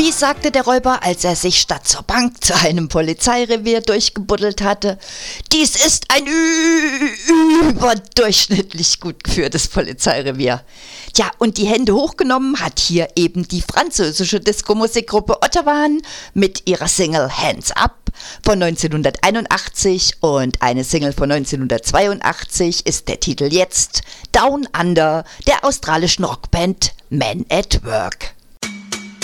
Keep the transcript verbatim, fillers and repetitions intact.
Dies sagte der Räuber, als er sich statt zur Bank zu einem Polizeirevier durchgebuddelt hatte. Dies ist ein ü- überdurchschnittlich gut geführtes Polizeirevier. Tja, und die Hände hochgenommen hat hier eben die französische Disco-Musikgruppe Ottawan mit ihrer Single Hands Up von neunzehnhunderteinundachtzig, und eine Single von neunzehnhundertzweiundachtzig ist der Titel jetzt Down Under der australischen Rockband Men at Work.